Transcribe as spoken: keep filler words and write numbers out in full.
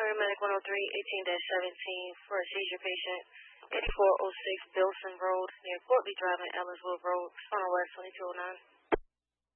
Paramedic one oh three, eighteen seventeen for a seizure patient, eighty-four oh six Bilson Road near Courtly Drive and Ellisville Road, Funnel West twenty-two oh nine.